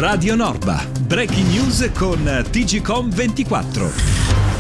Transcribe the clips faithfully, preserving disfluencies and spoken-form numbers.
Radio Norba, breaking news con T G Com ventiquattro.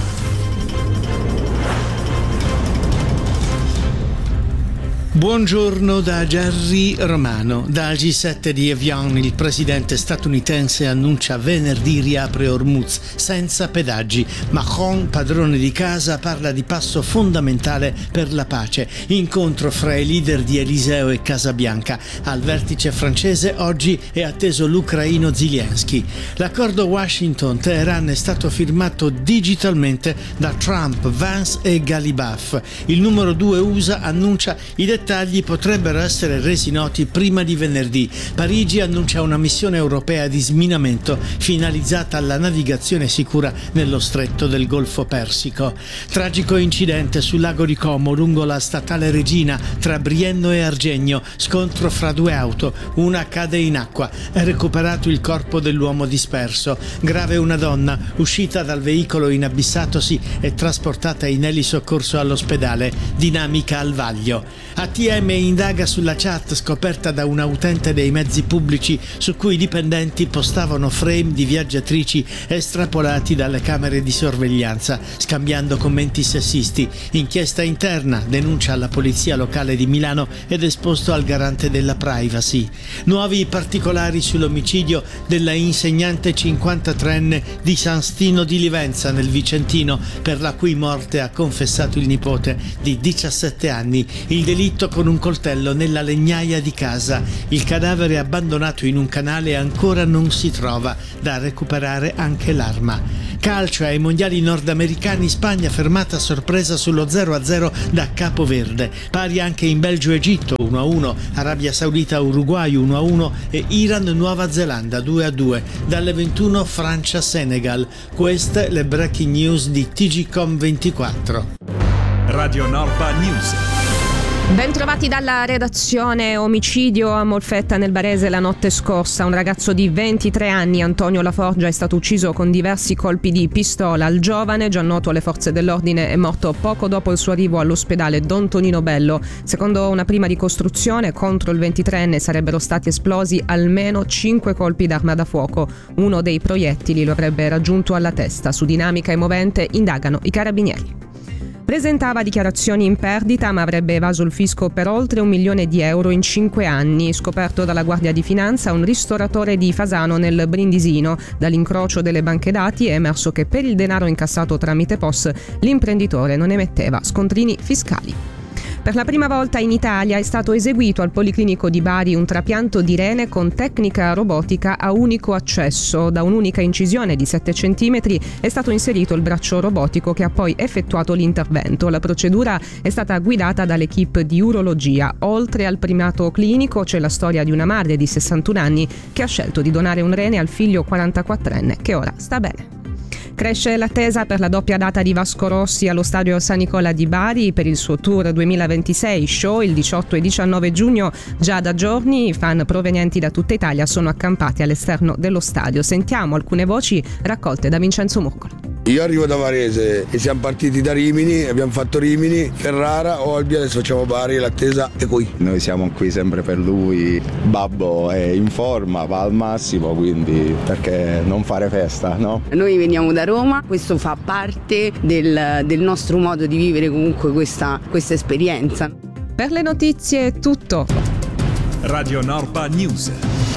Buongiorno da Gerry Romano. Dal G sette di Evian il presidente statunitense annuncia venerdì riapre Hormuz senza pedaggi. Macron, padrone di casa, parla di passo fondamentale per la pace. Incontro fra i leader di Eliseo e Casabianca. Al vertice francese oggi è atteso l'ucraino Zelensky. L'accordo Washington-Teheran è stato firmato digitalmente da Trump, Vance e Galibaf. Il numero due U S A annuncia i dettagli potrebbero essere resi noti prima di venerdì. Parigi annuncia una missione europea di sminamento finalizzata alla navigazione sicura nello stretto del Golfo Persico. Tragico incidente sul lago di Como lungo la statale Regina tra Brienno e Argegno. Scontro fra due auto, una cade in acqua. È recuperato il corpo dell'uomo disperso. Grave una donna uscita dal veicolo inabissatosi e trasportata in elisoccorso all'ospedale. Dinamica al vaglio. A T M indaga sulla chat scoperta da un utente dei mezzi pubblici su cui i dipendenti postavano frame di viaggiatrici estrapolati dalle camere di sorveglianza, scambiando commenti sessisti. Inchiesta interna, denuncia alla polizia locale di Milano ed esposto al garante della privacy. Nuovi particolari sull'omicidio della insegnante cinquantatreenne di San Stino di Livenza nel Vicentino, per la cui morte ha confessato il nipote di diciassette anni. Il delitto con un coltello nella legnaia di casa. Il cadavere abbandonato in un canale ancora non si trova, da recuperare anche l'arma. Calcio ai mondiali nordamericani, Spagna fermata a sorpresa sullo zero a zero da Capoverde. Pari anche in Belgio-Egitto uno a uno, Arabia Saudita-Uruguay uno a uno e Iran-Nuova Zelanda due a due. Dalle ventuno Francia-Senegal. Queste le breaking news di T G Com ventiquattro. Radio Norba News. Ben trovati dalla redazione. Omicidio a Molfetta nel Barese la notte scorsa. Un ragazzo di ventitré anni, Antonio Laforgia, è stato ucciso con diversi colpi di pistola. Il giovane, già noto alle forze dell'ordine, è morto poco dopo il suo arrivo all'ospedale Don Tonino Bello. Secondo una prima ricostruzione, contro il ventitreenne sarebbero stati esplosi almeno cinque colpi d'arma da fuoco. Uno dei proiettili lo avrebbe raggiunto alla testa. Su Dinamica e Movente indagano i carabinieri. Presentava dichiarazioni in perdita, ma avrebbe evaso il fisco per oltre un milione di euro in cinque anni. Scoperto dalla Guardia di Finanza un ristoratore di Fasano nel Brindisino. Dall'incrocio delle banche dati è emerso che per il denaro incassato tramite P O S l'imprenditore non emetteva scontrini fiscali. Per la prima volta in Italia è stato eseguito al Policlinico di Bari un trapianto di rene con tecnica robotica a unico accesso. Da un'unica incisione di sette centimetri è stato inserito il braccio robotico che ha poi effettuato l'intervento. La procedura è stata guidata dall'equipe di urologia. Oltre al primato clinico c'è la storia di una madre di sessantuno anni che ha scelto di donare un rene al figlio quarantaquattrenne che ora sta bene. Cresce l'attesa per la doppia data di Vasco Rossi allo stadio San Nicola di Bari per il suo tour duemilaventisei show il diciotto e diciannove giugno. Già da giorni i fan provenienti da tutta Italia sono accampati all'esterno dello stadio. Sentiamo alcune voci raccolte da Vincenzo Murgolo. Io arrivo da Varese e siamo partiti da Rimini, abbiamo fatto Rimini, Ferrara, Olbia, adesso facciamo Bari, l'attesa è qui. Noi siamo qui sempre per lui, Babbo è in forma, va al massimo, quindi perché non fare festa, no? Noi veniamo da Roma, questo fa parte del, del nostro modo di vivere comunque questa, questa esperienza. Per le notizie è tutto. Radio Norba News.